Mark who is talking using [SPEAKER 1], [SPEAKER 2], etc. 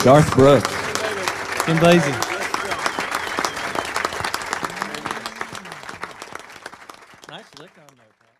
[SPEAKER 1] Garth Brooks.
[SPEAKER 2] Ken Basie. Nice lick on there, Pat.